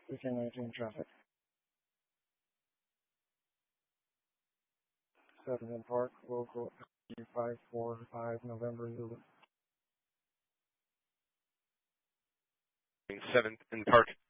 1819 traffic. 7 in Park, local 545 November Zulu. 7th in Park.